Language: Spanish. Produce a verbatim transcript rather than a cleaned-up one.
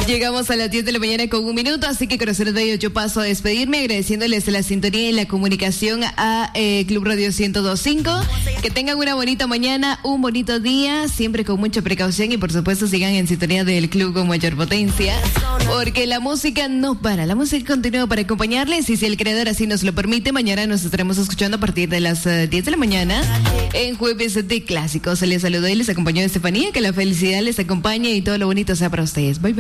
Llegamos a las diez de la mañana con un minuto, así que conocer de ello yo paso a despedirme agradeciéndoles la sintonía y la comunicación a eh, Club Radio ciento dos punto cinco. Que tengan una bonita mañana, un bonito día, siempre con mucha precaución y por supuesto sigan en sintonía del club con mayor potencia, porque la música no para, la música continúa para acompañarles y si el creador así nos lo permite, mañana nos estaremos escuchando a partir de las uh, diez de la mañana en Jueves de Clásicos. Les saludo y les acompañó Estefanía, que la felicidad les acompañe y todo lo bonito sea para ustedes. Bye bye.